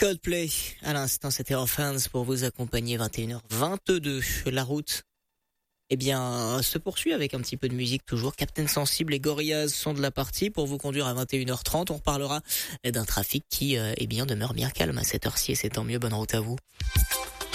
Coldplay. À l'instant, c'était Orphans pour vous accompagner 21h22. La route, se poursuit avec un petit peu de musique toujours. Captain Sensible et Gorillaz sont de la partie pour vous conduire à 21h30. On reparlera d'un trafic qui, demeure bien calme à cette heure-ci et c'est tant mieux. Bonne route à vous.